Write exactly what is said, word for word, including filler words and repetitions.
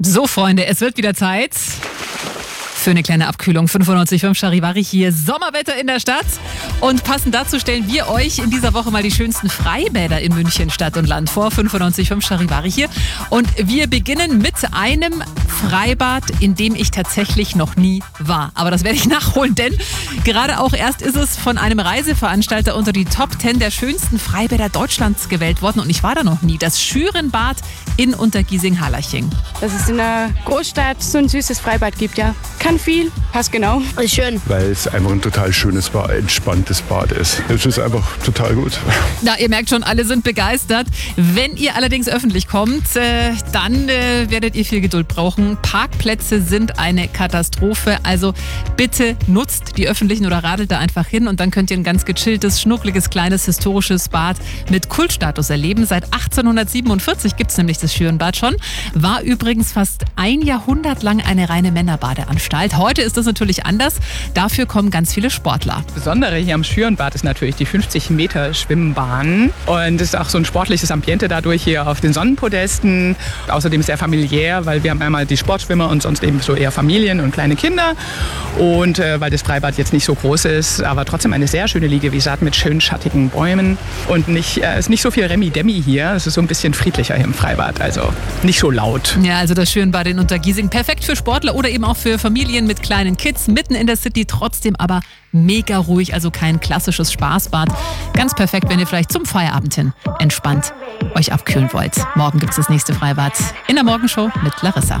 So, Freunde, es wird wieder Zeit für eine kleine Abkühlung. fünfundneunzig Komma fünf Charivari hier. Sommerwetter in der Stadt. Und passend dazu stellen wir euch in dieser Woche mal die schönsten Freibäder in München, Stadt und Land vor. fünfundneunzig Komma fünf Charivari hier. Und wir beginnen mit einem Freibad, in dem ich tatsächlich noch nie war. Aber das werde ich nachholen, denn gerade auch erst ist es von einem Reiseveranstalter unter die Top zehn der schönsten Freibäder Deutschlands gewählt worden. Und ich war da noch nie. Das Schürenbad in Untergiesing-Harlaching. Dass es in der Großstadt so ein süßes Freibad gibt, ja. Kann viel, passt genau. Ist schön. Weil es einfach ein total schönes, entspanntes Bad ist. Es ist einfach total gut. Na, ihr merkt schon, alle sind begeistert. Wenn ihr allerdings öffentlich kommt, äh, dann äh, werdet ihr viel Geduld brauchen. Parkplätze sind eine Katastrophe. Also bitte nutzt die öffentlichen oder radelt da einfach hin und dann könnt ihr ein ganz gechilltes, schnuckliges, kleines, historisches Bad mit Kultstatus erleben. Seit achtzehnhundertsiebenundvierzig gibt es nämlich das Schürenbad schon. War übrigens fast ein Jahrhundert lang eine reine Männerbadeanstalt. Heute ist das natürlich anders. Dafür kommen ganz viele Sportler. Das Besondere hier am Schürenbad ist natürlich die fünfzig Meter Schwimmbahn. Und es ist auch so ein sportliches Ambiente dadurch hier auf den Sonnenpodesten. Außerdem sehr familiär, weil wir haben einmal die Sportschwimmer und sonst eben so eher Familien und kleine Kinder. Und äh, weil das Freibad jetzt nicht so groß ist, aber trotzdem eine sehr schöne Liegewiese hat mit schön schattigen Bäumen. Und nicht, äh, ist nicht so viel Remi-Demi hier. Es ist so ein bisschen friedlicher hier im Freibad. Also nicht so laut. Ja, also das Schürenbad in Untergiesing. Perfekt für Sportler oder eben auch für Familien mit kleinen Kids, mitten in der City, trotzdem aber mega ruhig, also kein klassisches Spaßbad. Ganz perfekt, wenn ihr vielleicht zum Feierabend hin entspannt euch abkühlen wollt. Morgen gibt es das nächste Freibad in der Morgenshow mit Larissa.